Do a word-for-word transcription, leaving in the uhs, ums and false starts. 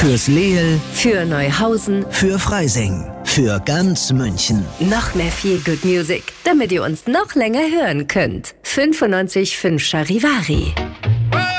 Fürs Leel, für Neuhausen, für Freising, für ganz München. Noch mehr viel Good Music, damit ihr uns noch länger hören könnt. fünfundneunzig Komma fünf Charivari.